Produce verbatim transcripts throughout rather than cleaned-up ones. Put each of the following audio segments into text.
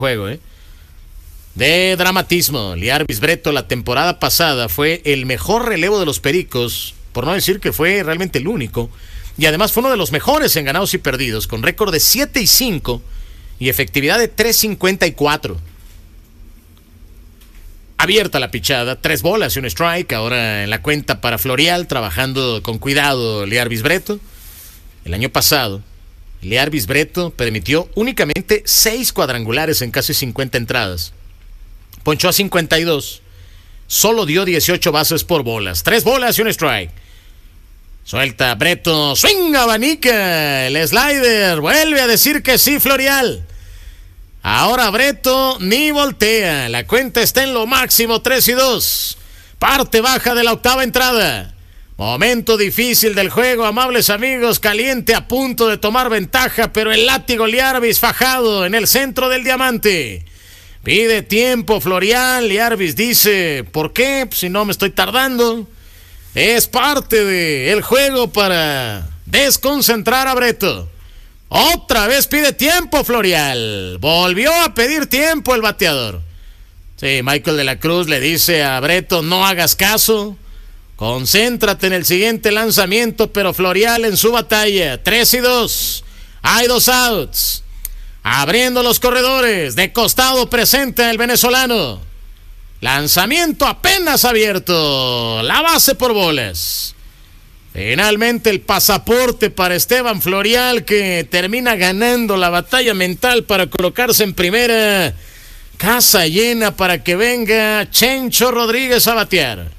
juego, ¿eh? De dramatismo. Liarbis Breto la temporada pasada fue el mejor relevo de los Pericos, por no decir que fue realmente el único, y además fue uno de los mejores en ganados y perdidos, con récord de siete y cinco y efectividad de tres cincuenta y cuatro. Abierta la pichada, tres bolas y un strike, ahora en la cuenta para Florial, trabajando con cuidado Liarbis Breto. El año pasado, Liarbis Breto permitió únicamente seis cuadrangulares en casi cincuenta entradas. Ponchó a cincuenta y dos, solo dio dieciocho bases por bolas, tres bolas y un strike. Suelta Breto, swing, abanica, el slider, vuelve a decir que sí Florial. Ahora Breto ni voltea, la cuenta está en lo máximo, tres y dos. Parte baja de la octava entrada. Momento difícil del juego, amables amigos, caliente a punto de tomar ventaja, pero el látigo Liarbis fajado en el centro del diamante. Pide tiempo Florial, Liarbis dice, ¿por qué? Pues si no me estoy tardando. Es parte del juego para desconcentrar a Breto. Otra vez pide tiempo Florial. Volvió a pedir tiempo el bateador. Sí, Michael de la Cruz le dice a Breto, no hagas caso. Concéntrate en el siguiente lanzamiento, pero Florial en su batalla. tres y dos. Hay dos outs. Abriendo los corredores. De costado presenta el venezolano. Lanzamiento apenas abierto. La base por bolas. Finalmente el pasaporte para Esteban Florial, que termina ganando la batalla mental para colocarse en primera. Casa llena para que venga Chencho Rodríguez a batear.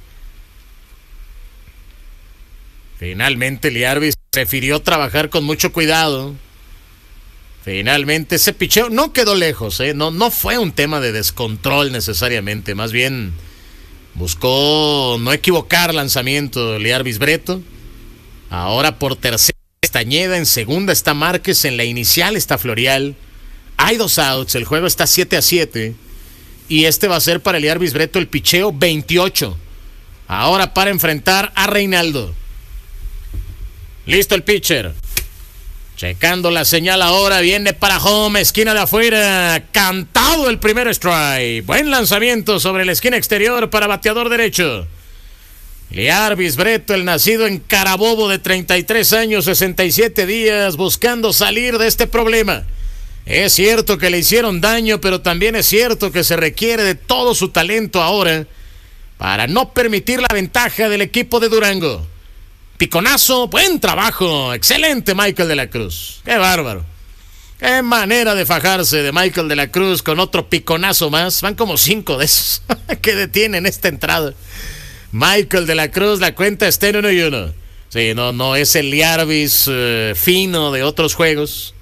Finalmente Liarbis prefirió trabajar con mucho cuidado. Finalmente ese picheo no quedó lejos, ¿eh? no, no fue un tema de descontrol necesariamente, más bien buscó no equivocar lanzamiento Liarbis Breto. Ahora por tercera Castañeda, en segunda está Márquez, en la inicial está Florial. Hay dos outs, el juego está siete a siete y este va a ser para Liarbis Breto el picheo veintiocho. Ahora para enfrentar a Reinaldo. Listo el pitcher. Checando la señal ahora, viene para home, esquina de afuera, cantado el primer strike. Buen lanzamiento sobre la esquina exterior para bateador derecho. Liarbis Breto, el nacido en Carabobo, de treinta y tres años, sesenta y siete días, buscando salir de este problema. Es cierto que le hicieron daño, pero también es cierto que se requiere de todo su talento ahora para no permitir la ventaja del equipo de Durango. Piconazo, buen trabajo, excelente Michael de la Cruz, qué bárbaro, qué manera de fajarse de Michael de la Cruz con otro piconazo más, van como cinco de esos que detienen esta entrada. Michael de la Cruz, la cuenta está en uno y uno, sí, no, no es el Liarbis uh, fino de otros juegos,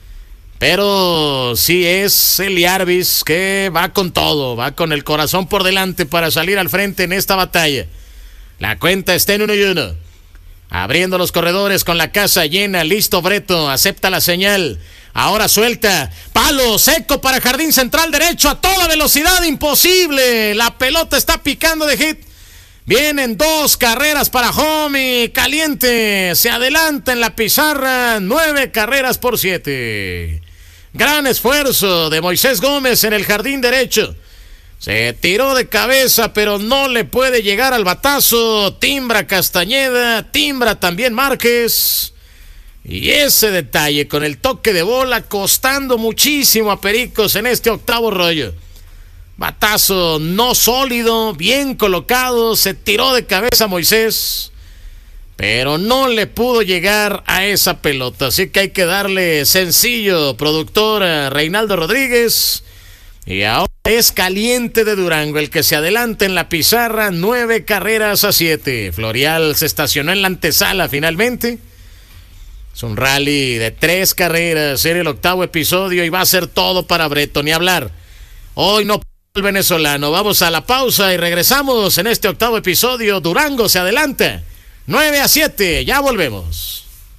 pero sí es el Liarbis que va con todo, va con el corazón por delante para salir al frente en esta batalla. La cuenta está en uno y uno. Abriendo los corredores con la casa llena, listo Breto, acepta la señal, ahora suelta, palo seco para jardín central derecho a toda velocidad, imposible, la pelota está picando de hit, vienen dos carreras para home y caliente, se adelanta en la pizarra, nueve carreras por siete, gran esfuerzo de Moisés Gómez en el jardín derecho. Se tiró de cabeza, pero no le puede llegar al batazo. Timbra Castañeda, timbra también Márquez. Y ese detalle con el toque de bola costando muchísimo a Pericos en este octavo rollo. Batazo no sólido, bien colocado, se tiró de cabeza Moisés, pero no le pudo llegar a esa pelota. Así que hay que darle sencillo, productor, a Reinaldo Rodríguez. Y ahora es Caliente de Durango el que se adelanta en la pizarra, nueve carreras a siete. Florial se estacionó en la antesala finalmente. Es un rally de tres carreras en el octavo episodio y va a ser todo para Breto, ni hablar. Hoy no el venezolano. Vamos a la pausa y regresamos en este octavo episodio. Durango se adelanta, nueve a siete. Ya volvemos.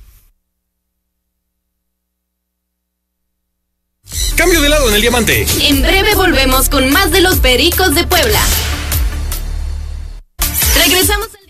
Cambio de lado en el diamante. En breve volvemos con más de los Pericos de Puebla. Regresamos.